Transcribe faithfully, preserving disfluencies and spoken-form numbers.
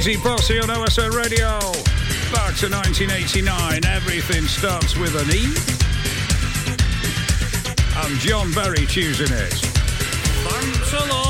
Easy Posse on O S O Radio. Back to nineteen eighty-nine. Everything starts with an E. And John Berry choosing it. Thanks a lot.